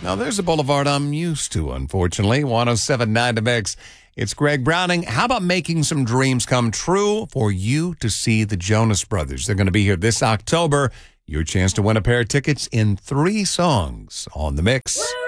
Now, there's a boulevard I'm used to, unfortunately. 107.9 The Mix. It's Greg Browning. How about making some dreams come true for you to see the Jonas Brothers? They're going to be here this October. Your chance to win a pair of tickets in 3 songs on The Mix.